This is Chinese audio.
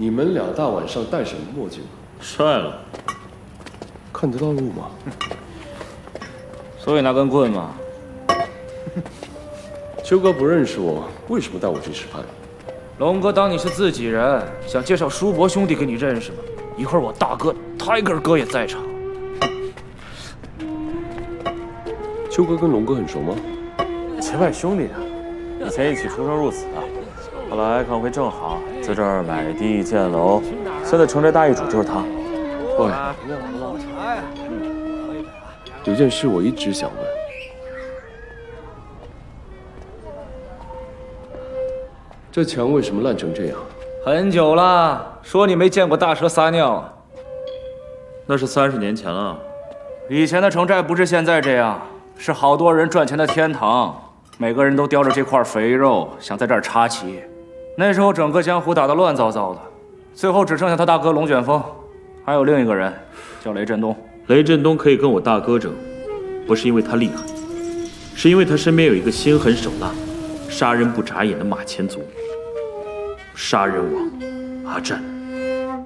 你们俩大晚上戴什么墨镜？ 帅了， 看得到路吗？ 所以那根棍嘛。 秋哥不认识我，为什么带我去吃饭？ 龙哥当你是自己人，想介绍叔伯兄弟给你认识吗？一会儿我大哥 Tiger 哥也在场。 秋哥跟龙哥很熟吗？ 结拜兄弟啊，以前一起出生入死的，后来看回正好，在这儿买地建楼，现在城寨大易主就是他。 喂，有件事我一直想问。这墙为什么烂成这样？ 很久了，说你没见过大蛇撒尿啊？ 那是30年前了。 以前的城寨不是现在这样，是好多人赚钱的天堂，每个人都叼着这块肥肉，想在这儿插旗。那时候整个江湖打得乱糟糟的，最后只剩下他大哥龙卷风，还有另一个人叫雷震东。 雷震东可以跟我大哥争，不是因为他厉害，是因为他身边有一个心狠手辣、杀人不眨眼的马前卒。杀人王阿战。